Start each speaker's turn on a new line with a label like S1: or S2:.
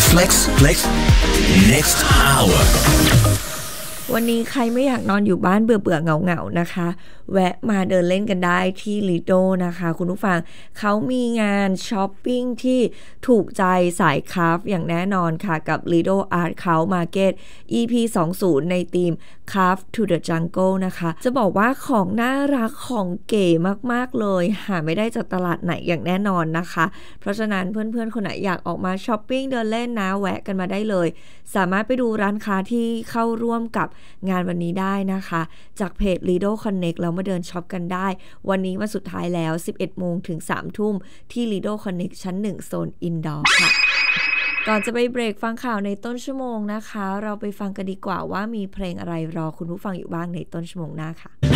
S1: Flex Next Hour
S2: วันนี้ใครไม่อยากนอนอยู่บ้านเบื่อเหงาๆนะคะแวะมาเดินเล่นกันได้ที่ Lido นะคะคุณผู้ฟังเขามีงานช้อปปิ้งที่ถูกใจสายคราฟอย่างแน่นอนค่ะกับ Lido Art House Market EP 20ในธีม Craft to the Jungle นะคะจะบอกว่าของน่ารักของเก๋มากๆเลยหาไม่ได้จากตลาดไหนอย่างแน่นอนนะคะเพราะฉะนั้นเพื่อนๆคนไหนอยากออกมาช้อปปิ้งเดินเล่นนะแวะกันมาได้เลยสามารถไปดูร้านค้าที่เข้าร่วมกับงานวันนี้ได้นะคะจากเพจ Lido Connect แล้วมาเดินช็อปกันได้วันนี้วันสุดท้ายแล้ว 11 โมงถึง 3 ทุ่มที่ Lido Connect ชั้น 1 โซนอินดอร์ค่ะก่อนจะไปเบรกฟังข่าวในต้นชั่วโมงนะคะเราไปฟังกันดีกว่าว่ามีเพลงอะไรรอคุณผู้ฟังอยู่บ้างในต้นชั่วโมงหน้าค่ะ